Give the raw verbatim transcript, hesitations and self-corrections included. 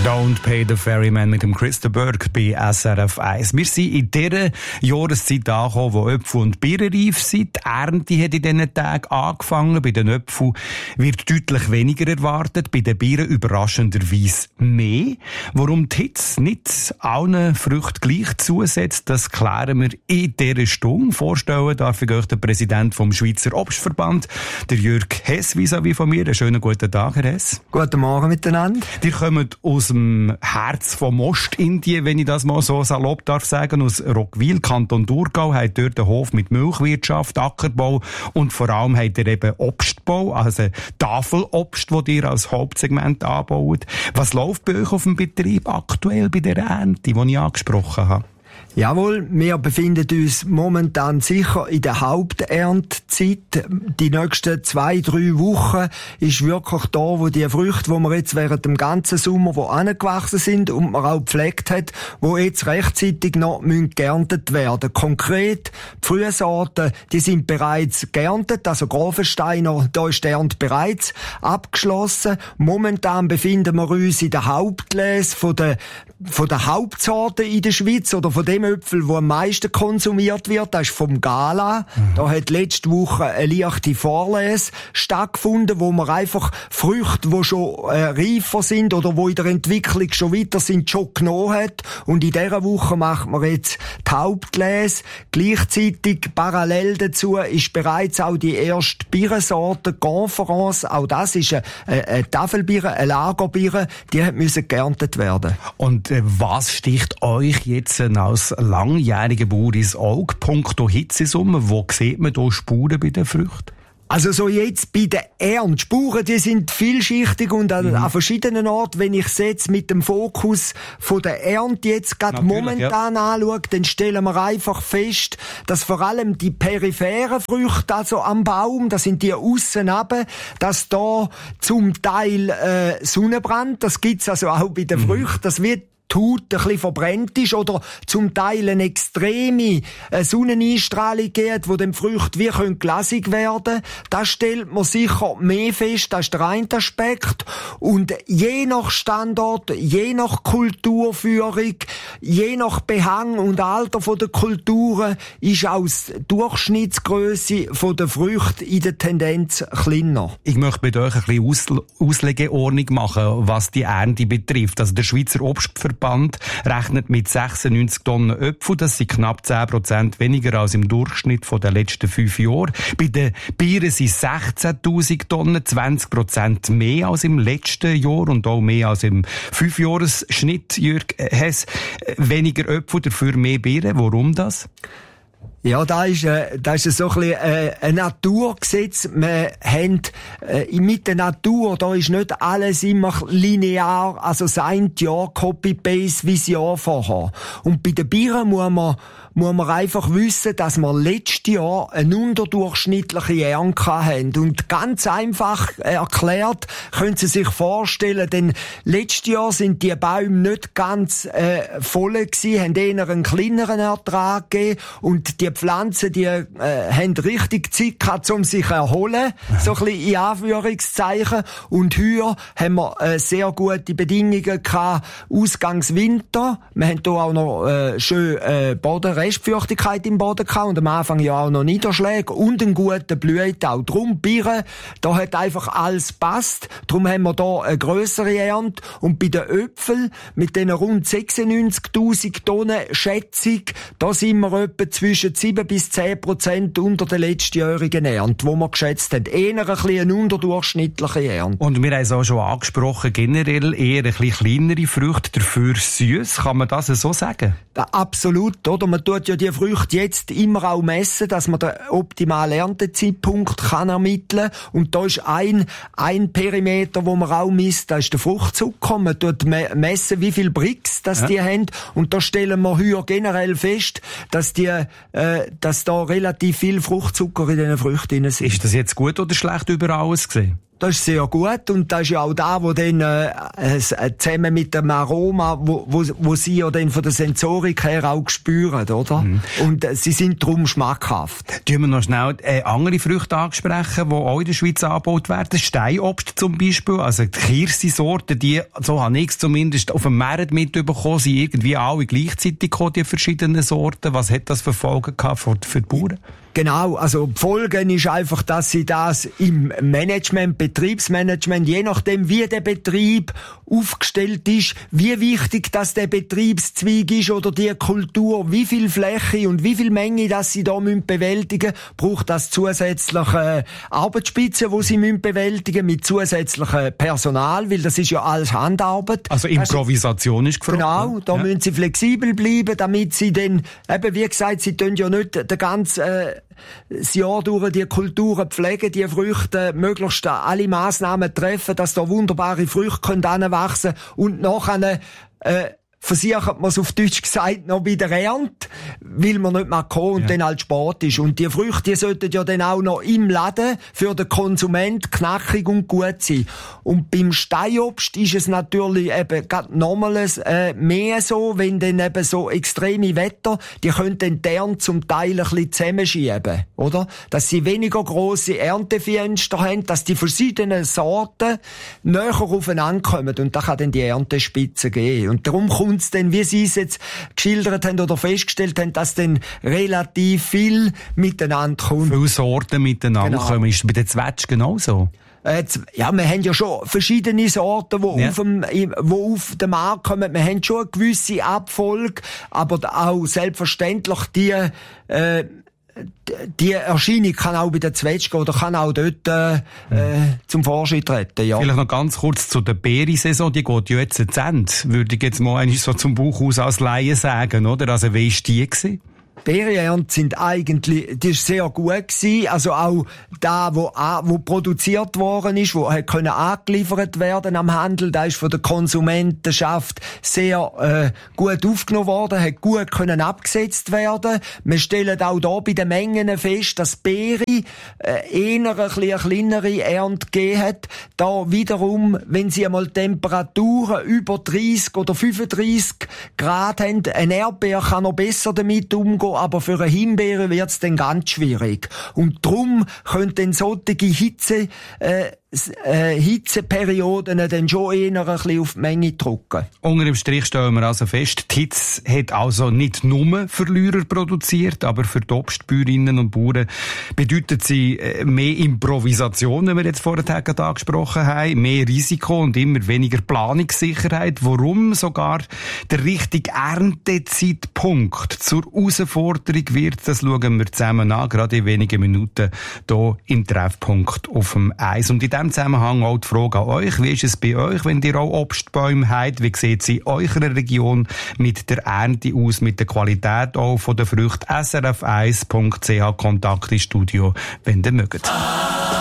Don't Pay the Ferryman mit dem Chris de Burgh bei S R F eins. Wir sind in dieser Jahreszeit angekommen, wo Äpfel und Birnen reif sind. Die Ernte hat in diesen Tagen angefangen. Bei den Äpfeln wird deutlich weniger erwartet, bei den Birnen überraschenderweise mehr. Warum die Hitze nicht allen Früchten gleich zusetzt, das klären wir in dieser Stunde. Vorstellen darf ich euch den Präsident vom Schweizer Obstverband, der Jürg Hess, vis-à-vis von mir. Einen schönen guten Tag, Herr Hess. Guten Morgen miteinander. Die kommen aus dem Herz von Ostindien, wenn ich das mal so salopp darf sagen, aus Roggwil, Kanton Thurgau, hat dort einen Hof mit Milchwirtschaft, Ackerbau und vor allem hat er eben Obstbau, also Tafelobst, das ihr als Hauptsegment anbaut. Was läuft bei euch auf dem Betrieb aktuell bei der Ernte, die ich angesprochen habe? Jawohl, wir befinden uns momentan sicher in der Haupterntezeit. Die nächsten zwei, drei Wochen ist wirklich da, wo die Früchte, die wir jetzt während dem ganzen Sommer, wo angewachsen sind und man auch gepflegt hat, wo jetzt rechtzeitig noch müssen geerntet werden. Konkret, die Frühsorten, die sind bereits geerntet, also Grafensteiner, da ist die Ernte bereits abgeschlossen. Momentan befinden wir uns in der Hauptlese von der, von der Hauptsorten in der Schweiz oder von dem Äpfel, der am meisten konsumiert wird, das ist vom Gala. Mhm. Da hat letzte Woche eine leichte Vorlese stattgefunden, wo man einfach Früchte, die schon äh, reifer sind oder die in der Entwicklung schon weiter sind, schon genommen hat. Und in dieser Woche macht man jetzt die Hauptlese. Gleichzeitig, parallel dazu, ist bereits auch die erste Birnensorte Conference. Auch das ist eine, eine, eine Tafelbirne, eine Lagerbirne, die hat müssen geerntet werden. Und äh, was sticht euch jetzt äh, als langjähriger Bauer ins Auge? Punkto Hitzesumme, wo sieht man da Spuren bei den Früchten? Also so jetzt bei den Ernten. Spuren, die sind vielschichtig und an, mhm. an verschiedenen Orten. Wenn ich es jetzt mit dem Fokus von der Ernte jetzt gerade momentan ja. anschaue, dann stellen wir einfach fest, dass vor allem die peripheren Früchte, also am Baum, das sind die aussen runter, dass da zum Teil äh, Sonnenbrand, das gibt's also auch bei den mhm. Früchten, das wird die Haut ein bisschen verbrennt ist oder zum Teil eine extreme Sonneneinstrahlung geht, wo dem Früchte wie können glasig werden. Das stellt man sicher mehr fest, das ist der eine Aspekt. Und je nach Standort, je nach Kulturführung, je nach Behang und Alter von der Kulturen ist auch die Durchschnittsgrösse von der Früchte in der Tendenz kleiner. Ich möchte mit euch ein bisschen Aus- Auslegeordnung machen, was die Ernte betrifft. Also der Schweizer Obstverband rechnet mit sechsundneunzig Tonnen Äpfel. Das sind knapp zehn Prozent weniger als im Durchschnitt der letzten fünf Jahre. Bei den Birnen sind sechzehntausend Tonnen, zwanzig Prozent mehr als im letzten Jahr und auch mehr als im Fünfjahresschnitt. Jürg Hess, weniger Äpfel, dafür mehr Birnen. Warum das? Ja, da ist, äh, da ist so ein bisschen, äh, ein Naturgesetz. Wir haben, äh, mit der Natur, da ist nicht alles immer linear, also sein Jahr Copy-Paste wie das Jahr vorher. Und bei den Birnen muss man, muss man einfach wissen, dass wir letztes Jahr eine unterdurchschnittliche Ernte hatten. Und ganz einfach erklärt, können Sie sich vorstellen, denn letztes Jahr sind die Bäume nicht ganz, äh, voll gewesen, haben eher einen kleineren Ertrag gegeben und die Pflanzen, die äh, haben richtig Zeit gehabt, um sich zu erholen, so ein bisschen in Anführungszeichen. Und hier haben wir äh, sehr gute Bedingungen gehabt, Ausgangswinter. Wir haben hier auch noch äh, schön äh, Boden, Restfeuchtigkeit im Boden gehabt und am Anfang ja auch noch Niederschläge und einen guten Blühtau. Drum Birnen, da hat einfach alles passt. Drum haben wir hier eine grössere Ernte. Und bei den Äpfeln, mit den rund sechsundneunzigtausend Tonnen Schätzung, da sind wir etwa zwischen sieben bis zehn Prozent unter der letztjährigen Ernte, die wir geschätzt haben. Eher ein bisschen eine unterdurchschnittliche Ernte. Und wir haben es auch schon angesprochen, generell eher ein bisschen kleinere Früchte, dafür süß. Kann man das so sagen? Ja, absolut, oder? Man tut ja die Früchte jetzt immer auch messen, dass man den optimalen Erntezeitpunkt kann ermitteln. Und da ist ein, ein Perimeter, wo man auch misst, das ist der Fruchtzucker. Man tut messen, wie viel Brix das ja. die haben. Und da stellen wir hier generell fest, dass die, äh, dass da relativ viel Fruchtzucker in diesen Früchten sind. Ist das jetzt gut oder schlecht über alles gesehen? das ist sehr gut und das ist ja auch da, wo dann äh, zusammen mit dem Aroma, wo, wo, wo sie ja dann von der Sensorik her auch spüren, oder? Mhm. Und äh, sie sind darum schmackhaft. Tun wir noch schnell äh, andere Früchte ansprechen, die auch in der Schweiz angebaut werden. Steinobst zum Beispiel, also die Kirschsorten, die, so habe ich es zumindest auf dem Markt mitbekommen, sind irgendwie alle gleichzeitig gekommen, die verschiedenen Sorten. Was hat das für Folgen gehabt für, für die Bauern? Genau, also die Folge ist einfach, dass sie das im Management, Betriebsmanagement, je nachdem wie der Betrieb aufgestellt ist, wie wichtig dass der Betriebszweig ist oder die Kultur, wie viel Fläche und wie viel Menge dass sie da müssen bewältigen, braucht das zusätzliche Arbeitsspitzen, wo sie müssen bewältigen mit zusätzlichem Personal, weil das ist ja alles Handarbeit. Also Improvisation ist gefragt. Genau, da ja. müssen sie flexibel bleiben, damit sie dann, eben wie gesagt, sie tun ja nicht den ganzen äh, das Jahr durch die Kulturen pflegen, die Früchte möglichst alle Massnahmen treffen, dass da wunderbare Früchte heranwachsen können und nachher äh, versichert man es auf Deutsch gesagt noch bei der Ernte, weil man nicht mehr kann und ja. dann halt Sport ist. Und die Früchte, die sollten ja dann auch noch im Laden für den Konsument knackig und gut sein. Und beim Steinobst ist es natürlich eben gerade nochmals äh, mehr so, wenn dann eben so extreme Wetter, die können dann die Ernte zum Teil ein bisschen zusammenschieben, oder? Dass sie weniger grosse Erntefenster haben, dass die verschiedenen Sorten näher aufeinander kommen und da kann dann die Erntespitze geben. Und darum kommt es dann, wie Sie es jetzt geschildert haben oder festgestellt haben, dass dann relativ viel miteinander kommt. Viele Sorten miteinander genau. kommen. Ist es bei den Zwetschgen genauso? Äh, ja, wir haben ja schon verschiedene Sorten, die ja. auf dem, wo auf den Markt kommen. Wir haben schon eine gewisse Abfolge, aber auch selbstverständlich die, äh, die Erscheinung kann auch bei den Zwetschgen oder kann auch dort äh, mhm. zum Vorschein treten. Ja. Vielleicht noch ganz kurz zu der Beerensaison, die geht ja jetzt zu Ende. Würde ich jetzt mal eigentlich so zum Bauch aus als Laie sagen, oder? Also wie war die gewesen? Beerenernte sind eigentlich, die ist sehr gut gewesen. Also auch da, wo, wo produziert worden ist, wo hat können angeliefert werden am Handel, da ist von der Konsumentenschaft sehr äh, gut aufgenommen worden, hat gut können abgesetzt werden. Wir stellen auch da bei den Mengen fest, dass Beere äh, eher ein bisschen eine kleinere Ernte gegeben hat. Da wiederum, wenn sie einmal Temperaturen über dreißig oder fünfunddreißig Grad haben, ein Erdbeer kann noch besser damit umgehen, aber für eine Himbeere wird's dann ganz schwierig. Und drum können dann solche Hitze, äh, äh, Hitzeperioden dann schon eher ein bisschen auf die Menge drücken. Unter dem Strich stellen wir also fest, die Hitze hat also nicht nur Verlierer produziert, aber für die Obstbäuerinnen und Bauern bedeutet sie mehr Improvisation, wie wir jetzt vorher angesprochen haben, mehr Risiko und immer weniger Planungssicherheit. Warum sogar der richtige Erntezeitpunkt zur Herausforderung wird, das schauen wir zusammen an, gerade in wenigen Minuten hier im Treffpunkt auf dem Eis. Und in diesem Zusammenhang auch die Frage an euch, wie ist es bei euch, wenn ihr auch Obstbäume habt? Wie sieht es in eurer Region mit der Ernte aus, mit der Qualität auch von der Früchte? S R F eins Punkt C H Kontakt ins Studio, wenn ihr mögt.